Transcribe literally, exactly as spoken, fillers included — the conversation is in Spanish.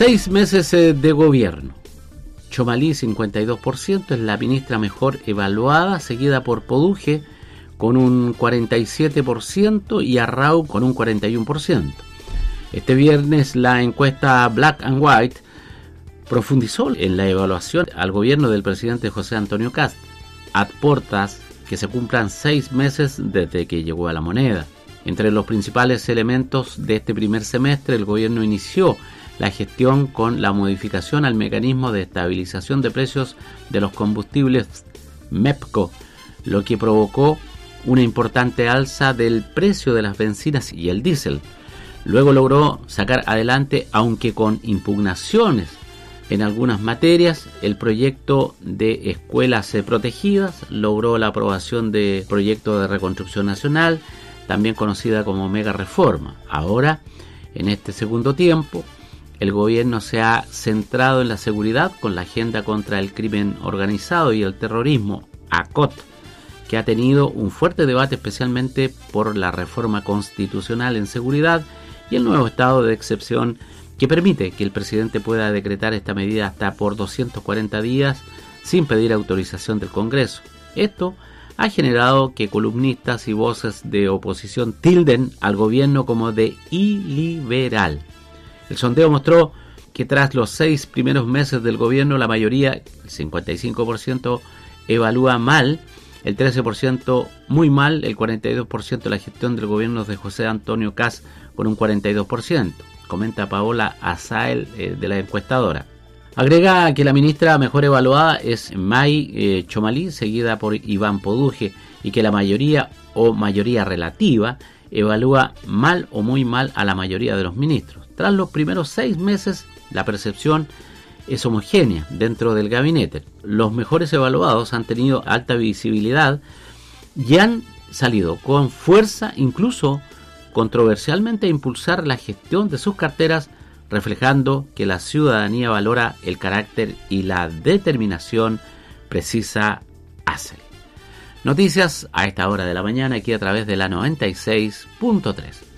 Seis meses de gobierno. Txomalí, cincuenta y dos por ciento, es la ministra mejor evaluada, seguida por Poduje con un cuarenta y siete por ciento y Arrau con un cuarenta y uno por ciento. Este viernes la encuesta Black and White profundizó en la evaluación al gobierno del presidente José Antonio Kast, a portas que se cumplan seis meses desde que llegó a la moneda. Entre los principales elementos de este primer semestre, el gobierno inició la gestión con la modificación al mecanismo de estabilización de precios de los combustibles MEPCO, lo que provocó una importante alza del precio de las bencinas y el diésel. Luego logró sacar adelante, aunque con impugnaciones en algunas materias, el proyecto de escuelas protegidas, logró la aprobación del proyecto de reconstrucción nacional, también conocida como mega reforma. Ahora, en este segundo tiempo, el gobierno se ha centrado en la seguridad con la agenda contra el crimen organizado y el terrorismo, A C O T, que ha tenido un fuerte debate especialmente por la reforma constitucional en seguridad y el nuevo estado de excepción que permite que el presidente pueda decretar esta medida hasta por doscientos cuarenta días sin pedir autorización del Congreso. Esto ha generado que columnistas y voces de oposición tilden al gobierno como de iliberal. El sondeo mostró que tras los seis primeros meses del gobierno, la mayoría, el cincuenta y cinco por ciento, evalúa mal, el trece por ciento muy mal, el cuarenta y dos por ciento la gestión del gobierno de José Antonio Kast con un cuarenta y dos por ciento, comenta Paola Azael eh, de la encuestadora. Agrega que la ministra mejor evaluada es May eh, Txomalí, seguida por Iván Poduje, y que la mayoría o mayoría relativa evalúa mal o muy mal a la mayoría de los ministros. Tras los primeros seis meses, la percepción es homogénea dentro del gabinete. Los mejores evaluados han tenido alta visibilidad y han salido con fuerza, incluso controversialmente, a impulsar la gestión de sus carteras, reflejando que la ciudadanía valora el carácter y la determinación precisa hace. Noticias a esta hora de la mañana aquí a través de la noventa y seis punto tres.